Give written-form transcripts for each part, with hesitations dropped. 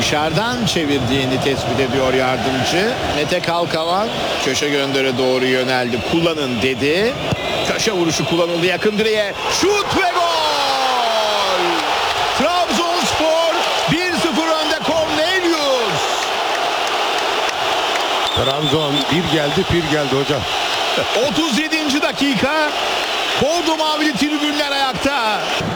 dışarıdan çevirdiğini tespit ediyor yardımcı. Mete Kalkavan köşe göndere doğru yöneldi. Kullanın dedi. Köşe vuruşu kullanıldı yakın direğe. Şut ve gol! Trabzonspor 1-0 önde. Cornelius. Trabzon bir geldi hocam. 37. dakika. Bordo mavili tribünler ayakta.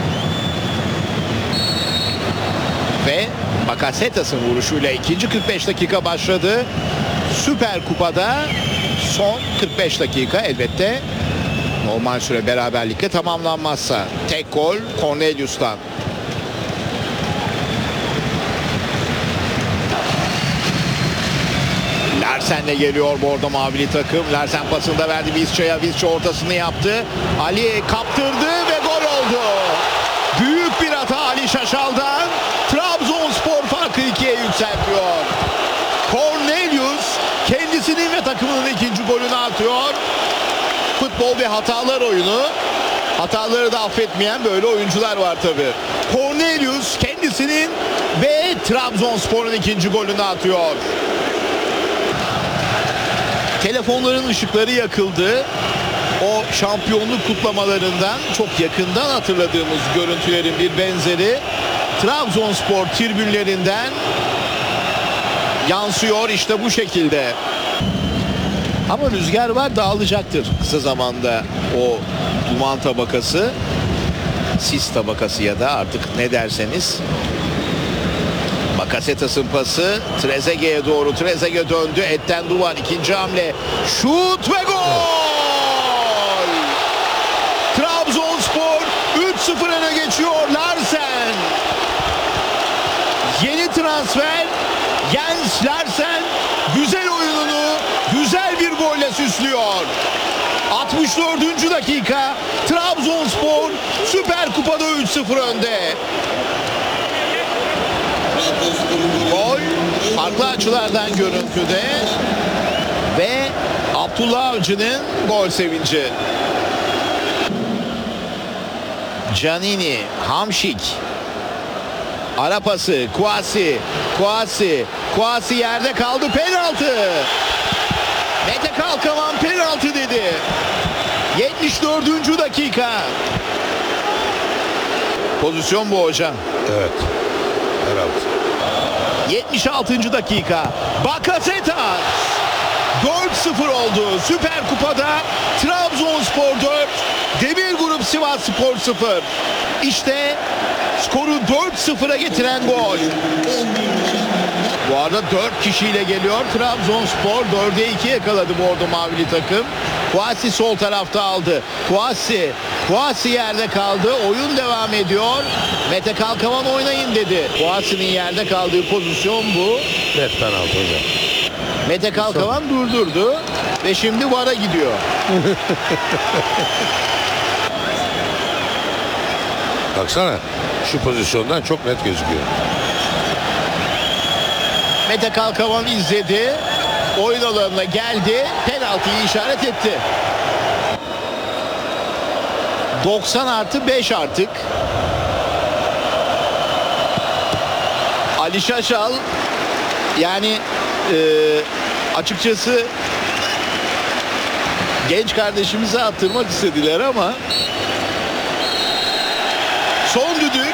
Ve Bakasetas'ın vuruşuyla ikinci 45 dakika başladı. Süper Kupa'da son 45 dakika elbette normal süre beraberlikle tamamlanmazsa. Tek gol Cornelius'tan. Larsen'le geliyor Bordo mavili takım. Larsen pasını verdi Vizca'ya. Vizca ortasını yaptı. Ali kaptırdı ve gol oldu. Büyük bir hata Ali Şaşal'dan. Trabzonspor farkı 2'ye yükseltiyor. Cornelius kendisinin ve takımının ikinci golünü atıyor. Futbol ve hatalar oyunu. Hataları da affetmeyen böyle oyuncular var tabii. Cornelius kendisinin ve Trabzonspor'un ikinci golünü atıyor. Telefonların ışıkları yakıldı. O şampiyonluk kutlamalarından çok yakından hatırladığımız görüntülerin bir benzeri Trabzonspor tribünlerinden yansıyor işte bu şekilde. Ama rüzgar var, dağılacaktır kısa zamanda o duman tabakası, sis tabakası ya da artık ne derseniz. Bakasetas'ın pası Trezeguet'e doğru. Trezeguet döndü. Etten duvar. İkinci hamle. Şut ve gol! Trabzonspor 3-0 öne geçiyor. Larsen. Yeni transfer Jens Larsen güzel oyununu güzel bir golle süslüyor. 64. dakika. Trabzonspor Süper Kupa'da 3-0 önde. Gol farklı açılardan görüntüde ve Abdullah Avcı'nın gol sevinci. Canini, Hamşik, ara pası, Kouassi yerde kaldı, penaltı. Mete Kalkavan penaltı dedi. 74. dakika. Pozisyon bu hocam. Evet. Herhalde. 76. dakika. Bakasetas 4-0 oldu. Süper Kupa'da Trabzonspor 4, Demirgrup Sivasspor 0. İşte skoru 4-0'a getiren gol. Bu arada 4 kişiyle geliyor Trabzonspor. 4'e 2 yakaladı Bordo mavili takım. Kouassi sol tarafta aldı. Kouassi yerde kaldı. Oyun devam ediyor. Mete Kalkavan oynayın dedi. Kouassi'nin yerde kaldığı pozisyon bu. Net penaltı hocam. Mete Kalkavan durdurdu ve şimdi VAR'a gidiyor. Baksana şu pozisyondan çok net gözüküyor. Mete Kalkavan izledi. Oyun alanına geldi. Penaltıyı işaret etti. 90+5 artık. Ali Şaşal yani açıkçası genç kardeşimize attırmak istediler ama son düdük.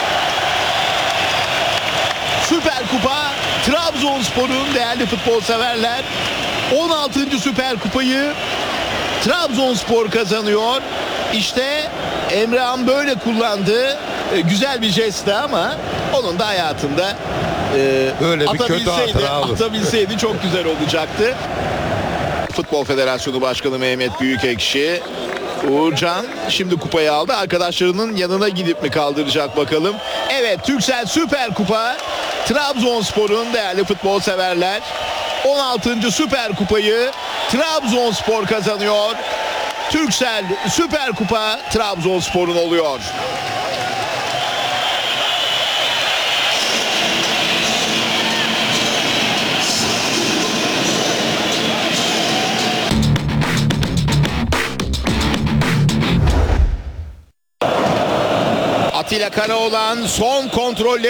Süper Kupa Trabzonspor'un değerli futbol severler 16. Süper Kupayı Trabzonspor kazanıyor. İşte Emrehan böyle kullandı. Güzel bir jestti ama onun da hayatında böyle bir kötü hatıra atabilseydi çok güzel olacaktı. Futbol Federasyonu Başkanı Mehmet Büyükekşi, Uğurcan şimdi kupayı aldı. Arkadaşlarının yanına gidip mi kaldıracak bakalım. Evet, Türksel Süper Kupa Trabzonspor'un değerli futbol severler 16. Süper Kupayı Trabzonspor kazanıyor. Türksel Süper Kupa Trabzonspor'un oluyor. Atilla Karaoğlan son kontrolleri